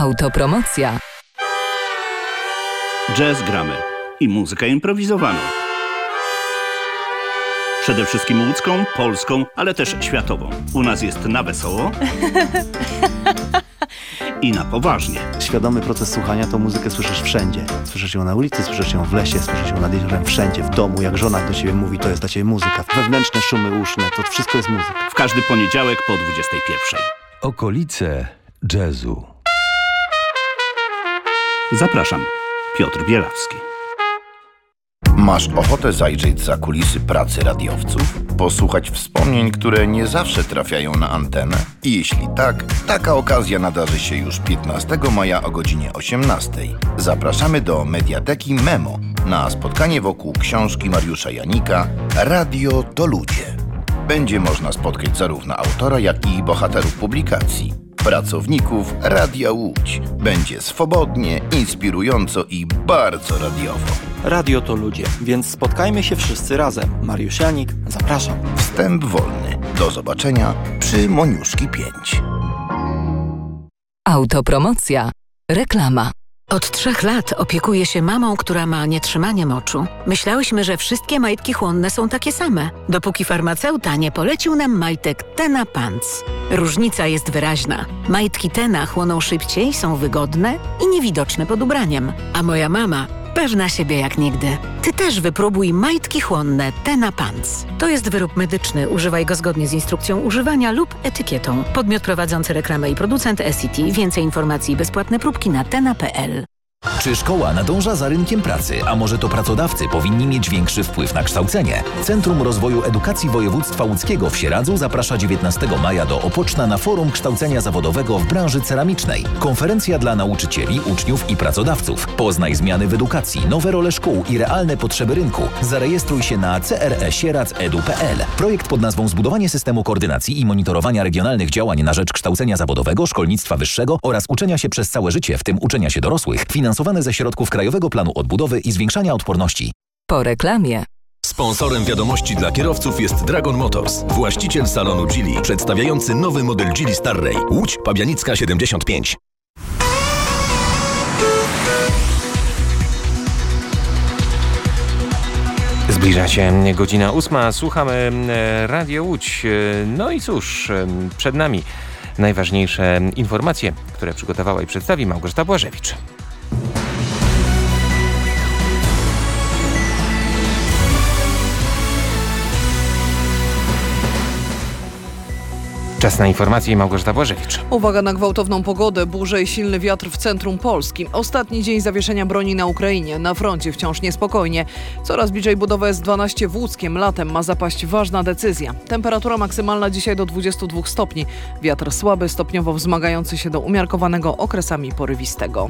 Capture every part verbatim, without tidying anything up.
Autopromocja. Jazz gramy i muzykę improwizowaną. Przede wszystkim łódzką, polską, ale też światową. U nas jest na wesoło i na poważnie. Świadomy proces słuchania to muzykę słyszysz wszędzie. Słyszysz ją na ulicy, słyszysz ją w lesie, słyszysz ją nad jeziorem, wszędzie, w domu. Jak żona do ciebie mówi, to jest dla ciebie muzyka. Wewnętrzne szumy uszne, to wszystko jest muzyka. W każdy poniedziałek po dwudziestej pierwszej. Okolice jazzu. Zapraszam, Piotr Bielawski. Masz ochotę zajrzeć za kulisy pracy radiowców? Posłuchać wspomnień, które nie zawsze trafiają na antenę? I jeśli tak, taka okazja nadarzy się już piętnastego maja o godzinie osiemnastej. Zapraszamy do Mediateki Memo na spotkanie wokół książki Mariusza Janika Radio to ludzie. Będzie można spotkać zarówno autora, jak i bohaterów publikacji, pracowników Radia Łódź. Będzie swobodnie, inspirująco i bardzo radiowo. Radio to ludzie, więc spotkajmy się wszyscy razem. Mariusz Janik, zapraszam. Wstęp wolny. Do zobaczenia przy Moniuszki pięć. Autopromocja. Reklama. Od trzech lat opiekuję się mamą, która ma nietrzymanie moczu. Myślałyśmy, że wszystkie majtki chłonne są takie same, dopóki farmaceuta nie polecił nam majtek Tena Pants. Różnica jest wyraźna. Majtki Tena chłoną szybciej, są wygodne i niewidoczne pod ubraniem. A moja mama pewna siebie jak nigdy. Ty też wypróbuj majtki chłonne Tena Pants. To jest wyrób medyczny. Używaj go zgodnie z instrukcją używania lub etykietą. Podmiot prowadzący reklamę i producent S C T. Więcej informacji i bezpłatne próbki na tena kropka p l. Czy szkoła nadąża za rynkiem pracy, a może to pracodawcy powinni mieć większy wpływ na kształcenie? Centrum Rozwoju Edukacji Województwa Łódzkiego w Sieradzu zaprasza dziewiętnastego maja do Opoczna na forum kształcenia zawodowego w branży ceramicznej. Konferencja dla nauczycieli, uczniów i pracodawców. Poznaj zmiany w edukacji, nowe role szkół i realne potrzeby rynku. Zarejestruj się na c r e sieradz kropka e d u kropka p l. Projekt pod nazwą Zbudowanie systemu koordynacji i monitorowania regionalnych działań na rzecz kształcenia zawodowego, szkolnictwa wyższego oraz uczenia się przez całe życie, w tym uczenia się dorosłych, finansowane ze środków Krajowego Planu Odbudowy i Zwiększania Odporności. Po reklamie. Sponsorem wiadomości dla kierowców jest Dragon Motors, właściciel salonu Geely, przedstawiający nowy model Geely Starray. Łódź, Pabianicka siedemdziesiąt pięć. Zbliża się godzina ósma, słuchamy Radio Łódź. No i cóż, przed nami najważniejsze informacje, które przygotowała i przedstawi Małgorzata Błażewicz. Czas na informacje, Małgorzata Błażewicz. Uwaga na gwałtowną pogodę, burze i silny wiatr w centrum Polski. Ostatni dzień zawieszenia broni na Ukrainie. Na froncie wciąż niespokojnie. Coraz bliżej budowy S dwanaście w Łódzkiem. Latem ma zapaść ważna decyzja. Temperatura maksymalna dzisiaj do dwudziestu dwóch stopni. Wiatr słaby, stopniowo wzmagający się do umiarkowanego okresami porywistego.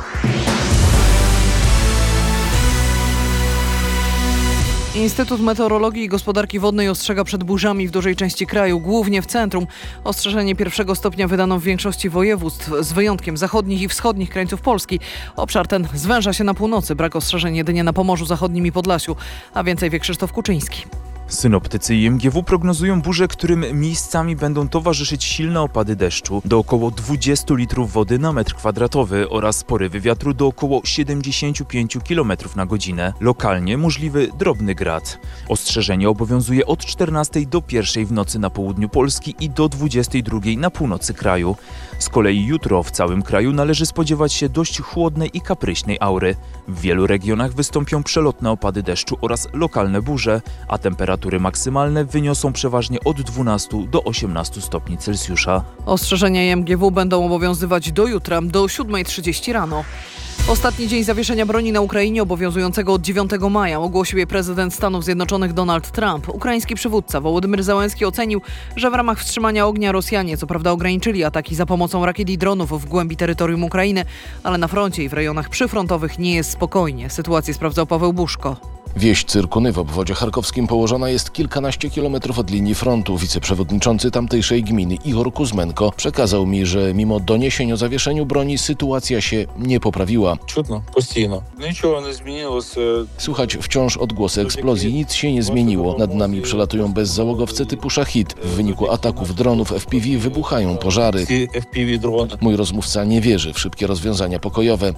Instytut Meteorologii i Gospodarki Wodnej ostrzega przed burzami w dużej części kraju, głównie w centrum. Ostrzeżenie pierwszego stopnia wydano w większości województw, z wyjątkiem zachodnich i wschodnich krańców Polski. Obszar ten zwęża się na północy, brak ostrzeżeń jedynie na Pomorzu Zachodnim i Podlasiu. A więcej wie Krzysztof Kuczyński. Synoptycy i M G W prognozują burze, którym miejscami będą towarzyszyć silne opady deszczu do około dwudziestu litrów wody na metr kwadratowy oraz porywy wiatru do około siedemdziesięciu pięciu kilometrów na godzinę. Lokalnie możliwy drobny grad. Ostrzeżenie obowiązuje od czternastej do pierwszej w nocy na południu Polski i do dwudziestej drugiej na północy kraju. Z kolei jutro w całym kraju należy spodziewać się dość chłodnej i kapryśnej aury. W wielu regionach wystąpią przelotne opady deszczu oraz lokalne burze, a temperatury maksymalne wyniosą przeważnie od dwunastu do osiemnastu stopni Celsjusza. Ostrzeżenia M G W będą obowiązywać do jutra, do siódmej trzydzieści rano. Ostatni dzień zawieszenia broni na Ukrainie, obowiązującego od dziewiątego maja, ogłosił je prezydent Stanów Zjednoczonych Donald Trump. Ukraiński przywódca Wołodymyr Zełenski ocenił, że w ramach wstrzymania ognia Rosjanie co prawda ograniczyli ataki za pomocą rakiet i dronów w głębi terytorium Ukrainy, ale na froncie i w rejonach przyfrontowych nie jest spokojnie. Sytuację sprawdzał Paweł Buszko. Wieś Cyrkuny w obwodzie charkowskim położona jest kilkanaście kilometrów od linii frontu. Wiceprzewodniczący tamtejszej gminy Igor Kuzmenko przekazał mi, że mimo doniesień o zawieszeniu broni sytuacja się nie poprawiła. Czutno, postійно. Нічого не змінилося. Słychać wciąż odgłosy eksplozji. Nic się nie zmieniło. Nad nami przelatują bezzałogowce typu Szachid. W wyniku ataków dronów F P V wybuchają pożary. Mój rozmówca nie wierzy w szybkie rozwiązania pokojowe.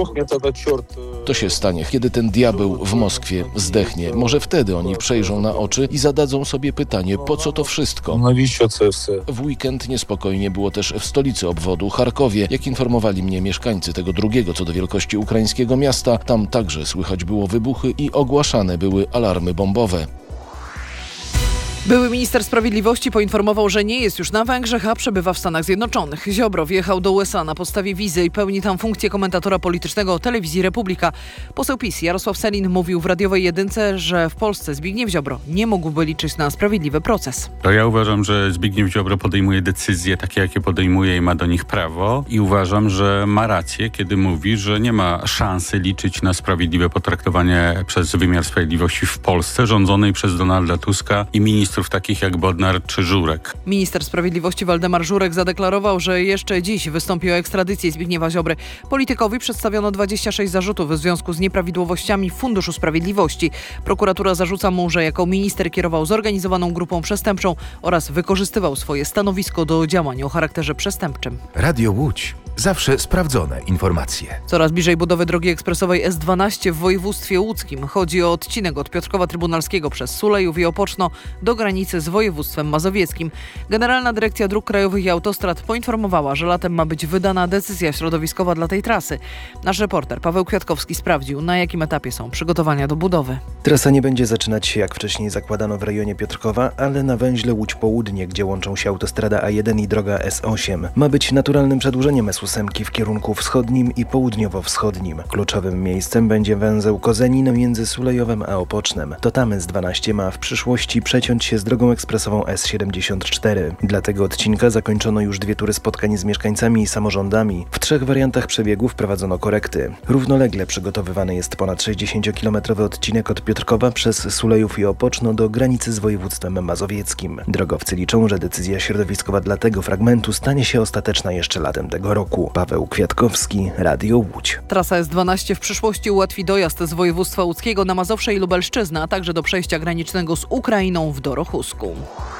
To się stanie, kiedy ten diabeł w Moskwie zdechnie. Może wtedy oni przejrzą na oczy i zadadzą sobie pytanie, po co to wszystko? W weekend niespokojnie było też w stolicy obwodu Charkowie. Jak informowali mnie mieszkańcy tego drugiego co do wielkości ukraińskiego miasta, tam także słychać było wybuchy i ogłaszane były alarmy bombowe. Były minister sprawiedliwości poinformował, że nie jest już na Węgrzech, a przebywa w Stanach Zjednoczonych. Ziobro wjechał do U S A na podstawie wizy i pełni tam funkcję komentatora politycznego telewizji Republika. Poseł PiS Jarosław Sellin mówił w radiowej jedynce, że w Polsce Zbigniew Ziobro nie mógłby liczyć na sprawiedliwy proces. To ja uważam, że Zbigniew Ziobro podejmuje decyzje takie, jakie podejmuje i ma do nich prawo. I uważam, że ma rację, kiedy mówi, że nie ma szansy liczyć na sprawiedliwe potraktowanie przez wymiar sprawiedliwości w Polsce, rządzonej przez Donalda Tuska i ministrów takich jak Bodnar czy Żurek. Minister sprawiedliwości Waldemar Żurek zadeklarował, że jeszcze dziś wystąpi o ekstradycję Zbigniewa Ziobry. Politykowi przedstawiono dwadzieścia sześć zarzutów w związku z nieprawidłowościami w Funduszu Sprawiedliwości. Prokuratura zarzuca mu, że jako minister kierował zorganizowaną grupą przestępczą oraz wykorzystywał swoje stanowisko do działań o charakterze przestępczym. Radio Łódź. Zawsze sprawdzone informacje. Coraz bliżej budowy drogi ekspresowej S dwanaście w województwie łódzkim. Chodzi o odcinek od Piotrkowa Trybunalskiego przez Sulejów i Opoczno do granicy z województwem mazowieckim. Generalna Dyrekcja Dróg Krajowych i Autostrad poinformowała, że latem ma być wydana decyzja środowiskowa dla tej trasy. Nasz reporter Paweł Kwiatkowski sprawdził, na jakim etapie są przygotowania do budowy. Trasa nie będzie zaczynać się jak wcześniej zakładano w rejonie Piotrkowa, ale na węźle Łódź Południe, gdzie łączą się autostrada A jeden i droga S osiem. Ma być naturalnym przedłużeniem S osiem w kierunku wschodnim i południowo-wschodnim. Kluczowym miejscem będzie węzeł Kozenin między Sulejowem a Opocznem. To tam S dwanaście ma w przyszłości przeciąć się z drogą ekspresową S siedemdziesiąt cztery. Dla tego odcinka zakończono już dwie tury spotkań z mieszkańcami i samorządami. W trzech wariantach przebiegu wprowadzono korekty. Równolegle przygotowywany jest ponad sześćdziesięciokilometrowy odcinek od Piotrkowa przez Sulejów i Opoczno do granicy z województwem mazowieckim. Drogowcy liczą, że decyzja środowiskowa dla tego fragmentu stanie się ostateczna jeszcze latem tego roku. Paweł Kwiatkowski, Radio Łódź. Trasa S dwanaście w przyszłości ułatwi dojazd z województwa łódzkiego na Mazowsze i Lubelszczyznę, a także do przejścia granicznego z Ukrainą w Dorochusku.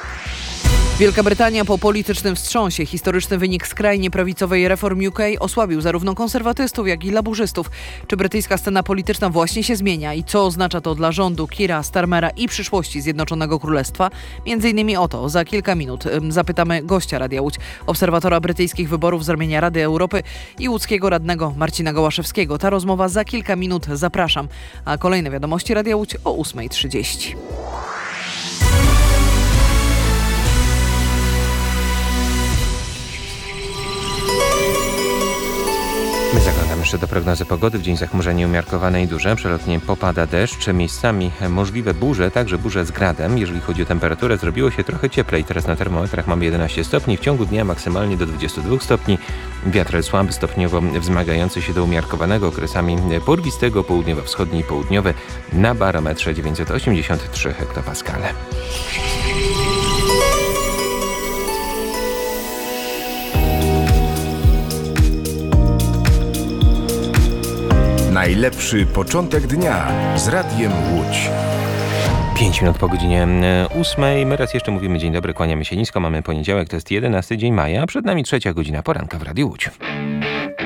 Wielka Brytania po politycznym wstrząsie. Historyczny wynik skrajnie prawicowej Reform U K osłabił zarówno konserwatystów, jak i laburzystów. Czy brytyjska scena polityczna właśnie się zmienia i co oznacza to dla rządu Keira Starmera i przyszłości Zjednoczonego Królestwa? Między innymi o to za kilka minut zapytamy gościa Radia Łódź, obserwatora brytyjskich wyborów z ramienia Rady Europy i łódzkiego radnego Marcina Gołaszewskiego. Ta rozmowa za kilka minut, zapraszam. A kolejne wiadomości Radia Łódź o ósma trzydzieści. My zaglądamy jeszcze do prognozy pogody. W dzień zachmurzenie umiarkowane i duże. Przelotnie popada deszcz, miejscami możliwe burze, także burze z gradem. Jeżeli chodzi o temperaturę, zrobiło się trochę cieplej. Teraz na termometrach mamy jedenaście stopni. W ciągu dnia maksymalnie do dwudziestu dwóch stopni. Wiatr słaby, stopniowo wzmagający się do umiarkowanego, okresami porwistego, południowo-wschodni i południowy na barometrze dziewięćset osiemdziesiąt trzy hektopaskale. Najlepszy początek dnia z Radiem Łódź. Pięć minut po godzinie ósmej. My raz jeszcze mówimy dzień dobry, kłaniamy się nisko. Mamy poniedziałek, to jest jedenasty dzień maja, a przed nami trzecia godzina poranka w Radiu Łódź.